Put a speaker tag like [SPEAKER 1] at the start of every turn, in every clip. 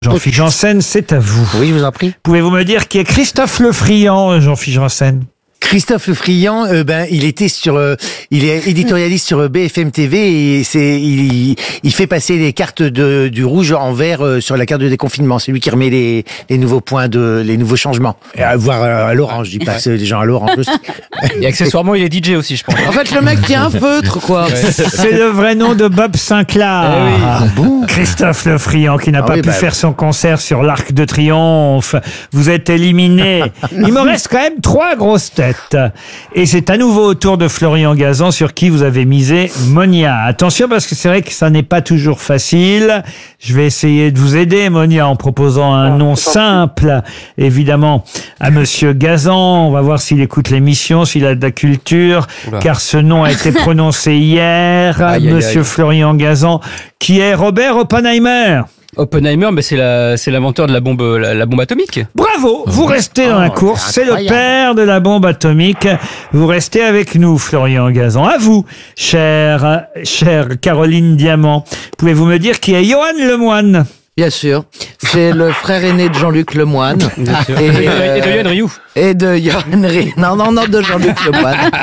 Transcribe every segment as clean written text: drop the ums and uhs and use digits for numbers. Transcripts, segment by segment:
[SPEAKER 1] Jean-Philippe Janssen, c'est à vous.
[SPEAKER 2] Oui, je vous en prie.
[SPEAKER 1] Pouvez-vous me dire qui est Christophe Lefriand, Jean-Philippe Janssen?
[SPEAKER 2] Christophe Lefriand, il est éditorialiste sur BFM TV et il fait passer les cartes du rouge en vert sur la carte de déconfinement. C'est lui qui remet les nouveaux points les nouveaux changements. Voire à l'orange, il passe les gens à l'orange aussi.
[SPEAKER 3] Et accessoirement, il est DJ aussi, je pense.
[SPEAKER 4] En fait, le mec qui a un feutre, quoi.
[SPEAKER 1] C'est le vrai nom de Bob Sinclair.
[SPEAKER 3] Eh oui.
[SPEAKER 2] Ah bon?
[SPEAKER 1] Christophe Lefriand qui n'a pas pu
[SPEAKER 2] oui,
[SPEAKER 1] faire son concert sur l'Arc de Triomphe. Vous êtes éliminé. Il me reste quand même 3 grosses têtes. Et c'est à nouveau au tour de Florian Gazan sur qui vous avez misé Monia. Attention parce que c'est vrai que ça n'est pas toujours facile. Je vais essayer de vous aider, Monia, en proposant un nom simple, évidemment, à Monsieur Gazan. On va voir s'il écoute l'émission, s'il a de la culture, car ce nom a été prononcé hier.
[SPEAKER 3] Aïe, aïe,
[SPEAKER 1] Monsieur
[SPEAKER 3] aïe.
[SPEAKER 1] Florian Gazan, qui est Robert Oppenheimer.
[SPEAKER 3] Oppenheimer, mais c'est l'inventeur de la bombe atomique.
[SPEAKER 1] Bravo, vous restez dans la course, c'est le
[SPEAKER 2] incroyable.
[SPEAKER 1] père de la bombe atomique. Vous restez avec nous, Florian Gazan. À vous, chère Caroline Diamant. Pouvez-vous me dire qui est Johan Lemoine?
[SPEAKER 4] Bien sûr. C'est le frère aîné de Jean-Luc Lemoine.
[SPEAKER 3] Et de Yoann Rioux.
[SPEAKER 4] Et de Johan Rioux. Non, de Jean-Luc Lemoine.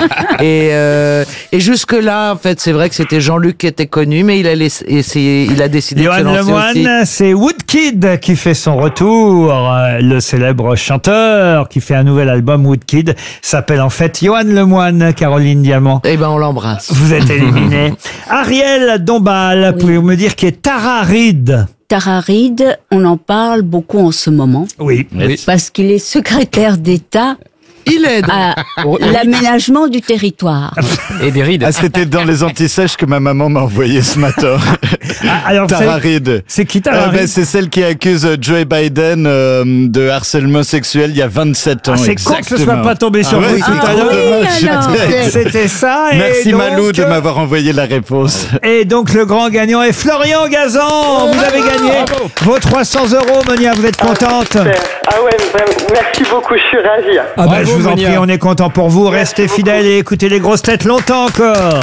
[SPEAKER 4] Et jusque-là, en fait, c'est vrai que c'était Jean-Luc qui était connu, mais il a décidé de
[SPEAKER 1] Johan
[SPEAKER 4] se lancer aussi.
[SPEAKER 1] Lemoine, c'est Woodkid qui fait son retour. Le célèbre chanteur qui fait un nouvel album, Woodkid, s'appelle en fait Johan Lemoine, Caroline Diamant.
[SPEAKER 4] Eh ben, on l'embrasse.
[SPEAKER 1] Vous êtes éliminé. Ariel Dombal,
[SPEAKER 5] Oui.
[SPEAKER 1] pouvez-vous me dire qui est Tara Reid?
[SPEAKER 5] Tara Reid, on en parle beaucoup en ce moment,
[SPEAKER 1] Oui.
[SPEAKER 5] parce qu'il est secrétaire d'État
[SPEAKER 4] Il aide.
[SPEAKER 5] à l'aménagement du territoire.
[SPEAKER 3] Et des rides.
[SPEAKER 6] Ah, c'était dans les antisèches que ma maman m'a envoyé ce matin.
[SPEAKER 1] Alors,
[SPEAKER 6] Tara Reid.
[SPEAKER 1] c'est qui Tara Reid?
[SPEAKER 6] C'est celle qui accuse Joe Biden de harcèlement sexuel il y a 27 ans.
[SPEAKER 1] Ah, c'est con que ce soit
[SPEAKER 6] exactement.
[SPEAKER 1] pas tombé sur
[SPEAKER 6] Ah ouais,
[SPEAKER 1] vous tout
[SPEAKER 6] c'est
[SPEAKER 1] à l'heure.
[SPEAKER 6] dommage.
[SPEAKER 5] alors.
[SPEAKER 1] C'était ça. Et
[SPEAKER 6] Merci
[SPEAKER 1] donc,
[SPEAKER 6] Malou de m'avoir envoyé la réponse.
[SPEAKER 1] Et donc le grand gagnant est Florian Gazan. Vous avez gagné vos 300 €, Monia. Vous êtes contente?
[SPEAKER 7] Ah ouais, vraiment, merci beaucoup, je suis ravie.
[SPEAKER 1] Ah ben,
[SPEAKER 3] Bravo,
[SPEAKER 1] je vous en
[SPEAKER 3] Monia.
[SPEAKER 1] prie, on est content pour vous. Restez
[SPEAKER 7] beaucoup.
[SPEAKER 1] fidèles et écoutez les grosses têtes longtemps encore.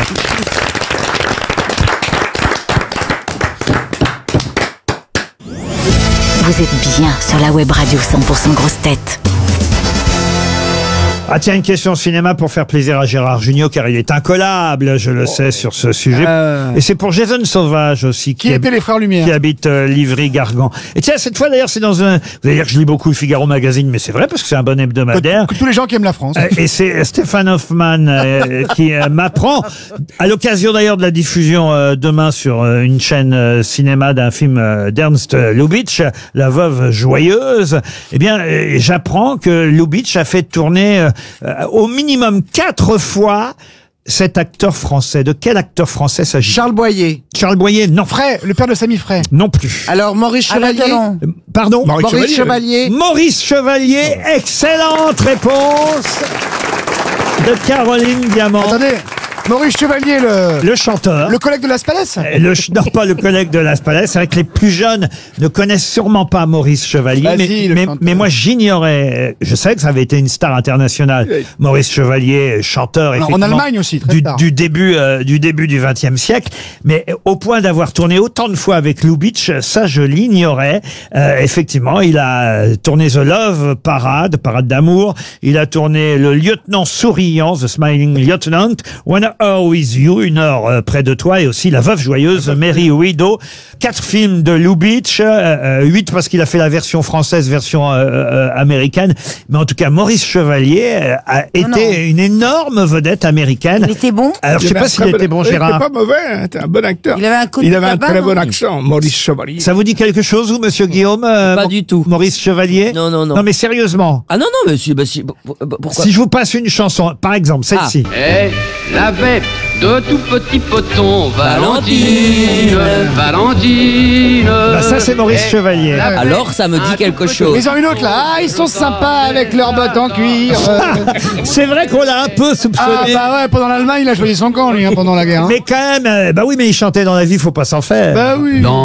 [SPEAKER 8] Vous êtes bien sur la web radio 100% grosse tête.
[SPEAKER 1] Ah tiens, une question cinéma pour faire plaisir à Gérard Jugnot, car il est incollable, je le sais, sur ce sujet. Et c'est pour Jason Sauvage aussi, qui
[SPEAKER 9] étaient les frères Lumière?
[SPEAKER 1] qui habite Livry-Gargan. Et tiens, cette fois d'ailleurs, c'est dans un... Vous allez dire que je lis beaucoup le Figaro Magazine, mais c'est vrai, parce que c'est un bon hebdomadaire.
[SPEAKER 9] Que tous les gens qui aiment la France.
[SPEAKER 1] Et c'est Stéphane Hoffman qui m'apprend, à l'occasion d'ailleurs de la diffusion demain sur une chaîne cinéma d'un film d'Ernst Lubitsch, La Veuve Joyeuse, eh bien, j'apprends que Lubitsch a fait tourner au minimum 4 fois cet acteur français. De quel acteur français s'agit-il?
[SPEAKER 4] Charles Boyer.
[SPEAKER 1] Charles Boyer? Non.
[SPEAKER 9] Fray, le père de Samy Fray.
[SPEAKER 1] Non plus.
[SPEAKER 4] Alors, Maurice Chevalier.
[SPEAKER 1] Pardon?
[SPEAKER 4] Maurice Chevalier.
[SPEAKER 1] Maurice Chevalier, excellente réponse de Caroline Diamant.
[SPEAKER 9] Attendez, Maurice Chevalier,
[SPEAKER 1] Le chanteur.
[SPEAKER 9] le collègue de Las Palais.
[SPEAKER 1] Non, pas le collègue de Las Palais. C'est vrai que les plus jeunes ne connaissent sûrement pas Maurice Chevalier.
[SPEAKER 9] Ah si, le chanteur.
[SPEAKER 1] mais moi, j'ignorais. Je savais que ça avait été une star internationale. Maurice Chevalier, chanteur,
[SPEAKER 9] En
[SPEAKER 1] effectivement.
[SPEAKER 9] Allemagne aussi, très tard.
[SPEAKER 1] du début du XXe siècle. Mais au point d'avoir tourné autant de fois avec Lubitsch, ça, je l'ignorais. Effectivement, il a tourné The Love Parade d'amour. Il a tourné Le Lieutenant Souriant, The Smiling Lieutenant. One Hour With You, 1 heure près de toi, et aussi La Veuve Joyeuse, Mary Widow. 4 films de Lubitsch, 8 parce qu'il a fait la version française, version américaine. Mais en tout cas, Maurice Chevalier a été une énorme vedette américaine.
[SPEAKER 10] Il était bon.
[SPEAKER 1] Alors, je sais pas s'il était bon,
[SPEAKER 9] Il
[SPEAKER 1] Gérard.
[SPEAKER 9] était pas mauvais, hein, c'était un bon acteur.
[SPEAKER 10] Il avait un coup de
[SPEAKER 9] Il avait un
[SPEAKER 10] tabac,
[SPEAKER 9] très
[SPEAKER 10] non
[SPEAKER 9] bon accent, Maurice Chevalier.
[SPEAKER 1] Ça vous dit quelque chose, vous, monsieur Guillaume?
[SPEAKER 4] Pas du tout.
[SPEAKER 1] Maurice Chevalier?
[SPEAKER 4] Non.
[SPEAKER 1] Non, mais sérieusement.
[SPEAKER 4] Ah non, monsieur, pourquoi?
[SPEAKER 1] Si je vous passe une chanson, par exemple, celle-ci.
[SPEAKER 11] Elle avait de tout petits potons, Valentine, Valentine.
[SPEAKER 1] Bah, ça, c'est Maurice Chevalier.
[SPEAKER 4] Alors, ça me dit quelque chose.
[SPEAKER 9] Ils ont une autre là, ah, ils sont sympas avec leurs bottes en cuir.
[SPEAKER 1] C'est vrai qu'on l'a un peu
[SPEAKER 9] Ah
[SPEAKER 1] soupçonné.
[SPEAKER 9] bah ouais, pendant l'Allemagne, il a choisi son camp, lui, hein, pendant la guerre. hein.
[SPEAKER 1] Mais quand même, bah oui, mais il chantait dans la vie, faut pas s'en faire.
[SPEAKER 9] Bah oui.
[SPEAKER 11] Dans